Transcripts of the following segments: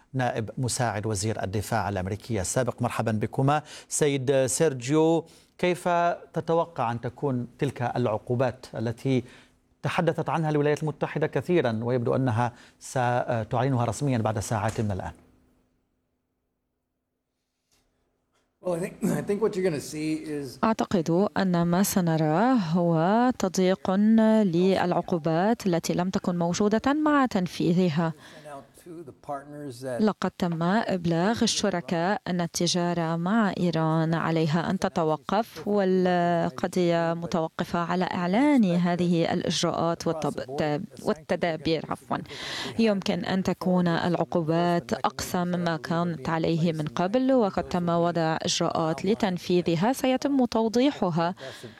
نائب مساعد وزير الدفاع الأمريكي السابق. مرحبا بكما. سيد سيرجيو، كيف تتوقع أن تكون تلك العقوبات التي تحدثت عنها الولايات المتحدة كثيرا ويبدو أنها ستعلنها رسميا بعد ساعات من الآن؟ أعتقد أن ما سنراه هو تضييق للعقوبات التي لم تكن موجودة مع تنفيذها. لقد تم إبلاغ الشركاء أن التجارة مع إيران عليها أن تتوقف، والقضية متوقفة على إعلان هذه الإجراءات والتدابير. يمكن أن تكون العقوبات أقسى مما كانت عليه من قبل، وقد تم وضع إجراءات لتنفيذها سيتم توضيحها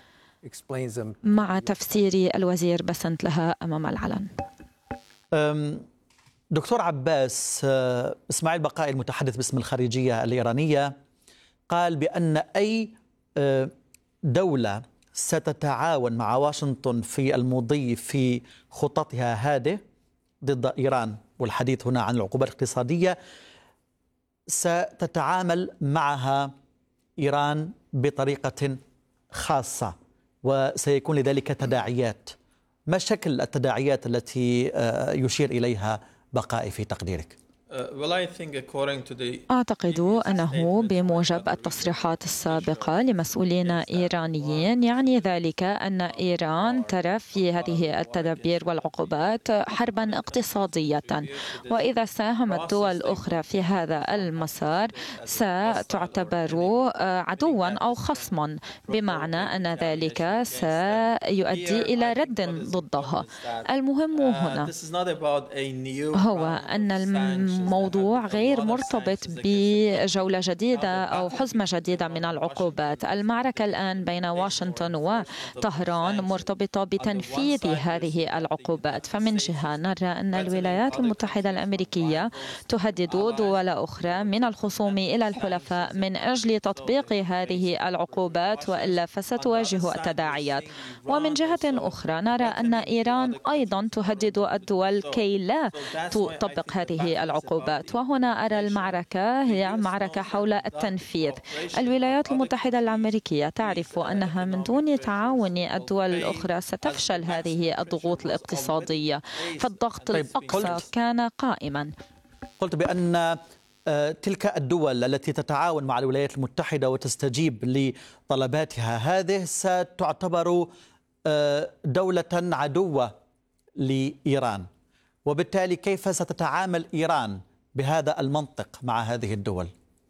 مع تفسير الوزير بسنت لها أمام العلن. دكتور عباس، إسماعيل بقائي المتحدث باسم الخارجية الإيرانية قال بأن أي دولة ستتعاون مع واشنطن في المضي في خططها هذه ضد إيران، والحديث هنا عن العقوبات الاقتصادية، ستتعامل معها إيران بطريقة خاصة وسيكون لذلك تداعيات. ما شكل التداعيات التي يشير إليها بقائي في تقديرك؟ أعتقد أنه بموجب التصريحات السابقة لمسؤولين إيرانيين يعني ذلك أن إيران ترى في هذه التدابير والعقوبات حربا اقتصادية، وإذا ساهمت دول أخرى في هذا المسار ستعتبر عدوا أو خصما، بمعنى أن ذلك سيؤدي إلى رد ضدها. المهم هنا هو أن الموضوع غير مرتبط بجولة جديدة أو حزمة جديدة من العقوبات. المعركة الآن بين واشنطن وطهران مرتبطة بتنفيذ هذه العقوبات. فمن جهة نرى أن الولايات المتحدة الأمريكية تهدد دول أخرى من الخصوم إلى الحلفاء من أجل تطبيق هذه العقوبات، وإلا فستواجه التداعيات. ومن جهة أخرى نرى أن إيران أيضا تهدد الدول كي لا تطبق هذه العقوبات، وهنا أرى المعركة هي معركة حول التنفيذ. الولايات المتحدة الأمريكية تعرف أنها من دون تعاون الدول الأخرى ستفشل هذه الضغوط الاقتصادية، فالضغط الأقصى كان قائما. قلت بأن تلك الدول التي تتعاون مع الولايات المتحدة وتستجيب لطلباتها هذه ستعتبر دولة عدوة لإيران، وبالتالي كيف ستتعامل إيران بهذا المنطق مع هذه الدول؟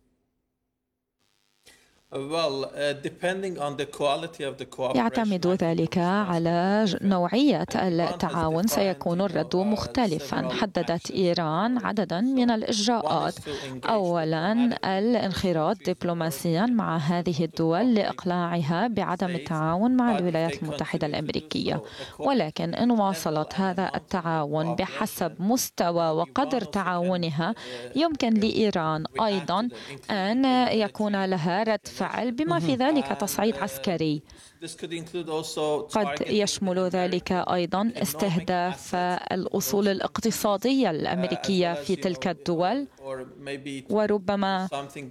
يعتمد ذلك على نوعية التعاون، سيكون الرد مختلفا. حددت إيران عددا من الإجراءات. أولا الانخراط دبلوماسيا مع هذه الدول لإقلاعها بعدم التعاون مع الولايات المتحدة الأمريكية، ولكن إن واصلت هذا التعاون بحسب مستوى وقدر تعاونها يمكن لإيران أيضا أن يكون لها رد فعل بما في ذلك تصعيد عسكري. قد يشمل ذلك أيضا استهداف الأصول الاقتصادية الأمريكية في تلك الدول، وربما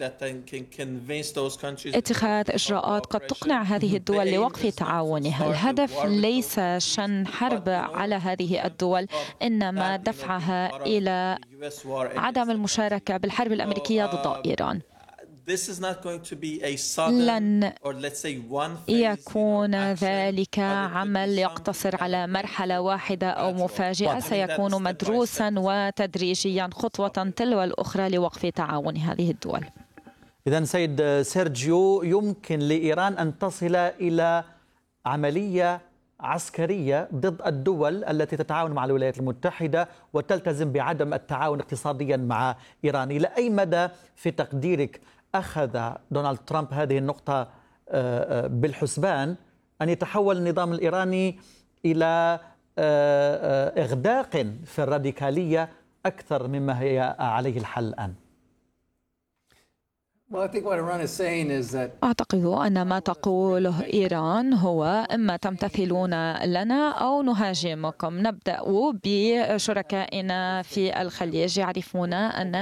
اتخاذ إجراءات قد تقنع هذه الدول لوقف تعاونها. الهدف ليس شن حرب على هذه الدول، إنما دفعها إلى عدم المشاركة بالحرب الأمريكية ضد إيران. لن يكون ذلك عمل يقتصر على مرحلة واحدة أو مفاجئة، سيكون مدروسا وتدريجيا خطوة تلو الأخرى لوقف تعاون هذه الدول. إذن سيد سيرجيو، يمكن لإيران أن تصل إلى عملية عسكرية ضد الدول التي تتعاون مع الولايات المتحدة وتلتزم بعدم التعاون اقتصاديا مع إيران. إلى أي مدى في تقديرك أخذ دونالد ترامب هذه النقطة بالحسبان، أن يتحول النظام الإيراني إلى إغداق في الراديكالية أكثر مما هي عليه الحال الآن؟ أعتقد أن ما تقوله إيران هو إما تمتثلون لنا أو نهاجمكم. نبدأ بشركائنا في الخليج، يعرفون أن